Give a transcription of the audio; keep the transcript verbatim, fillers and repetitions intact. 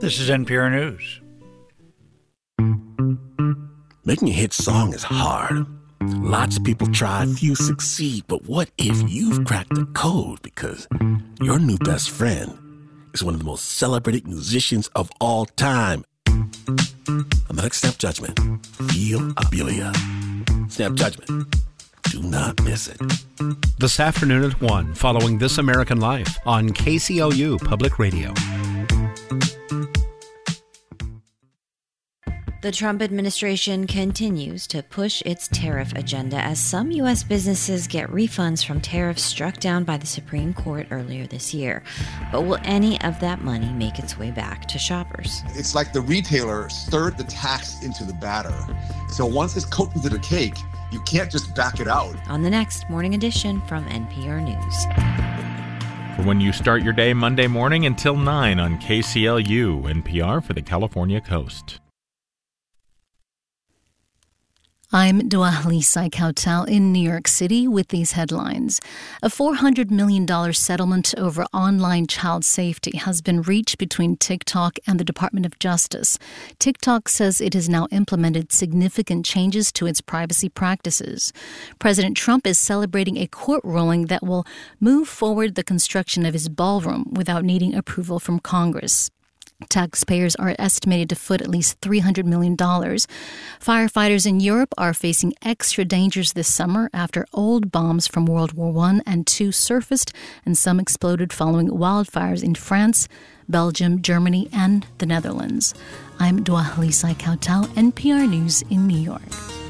This is N P R News. Making a hit song is hard. Lots of people try, few succeed. But what if you've cracked the code? Because your new best friend is one of the most celebrated musicians of all time. On the next Snap Judgment, Feel Abilia. Snap Judgment. Do not miss it. This afternoon at one, following This American Life on K C L U Public Radio. The Trump administration continues to push its tariff agenda as some U S businesses get refunds from tariffs struck down by the Supreme Court earlier this year. But will any of that money make its way back to shoppers? It's like the retailer stirred the tax into the batter. So once it's cooked into the cake, you can't just back it out. On the next Morning Edition from N P R News. For when you start your day Monday morning until nine on K C L U, N P R for the California Coast. I'm Dwalisa Kautal in New York City with these headlines. A four hundred million dollars settlement over online child safety has been reached between TikTok and the Department of Justice. TikTok says it has now implemented significant changes to its privacy practices. President Trump is celebrating a court ruling that will move forward the construction of his ballroom without needing approval from Congress. Taxpayers are estimated to foot at least three hundred million dollars. Firefighters in Europe are facing extra dangers this summer after old bombs from World War One and Two surfaced and some exploded following wildfires in France, Belgium, Germany, and the Netherlands. I'm Dwalisa Kautal, N P R News in New York.